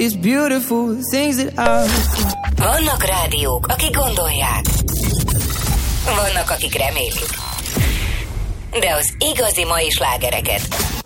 It's beautiful things that I... Vannak rádiók, akik gondolják. Vannak, akik remélik. De az igazi mai slágereket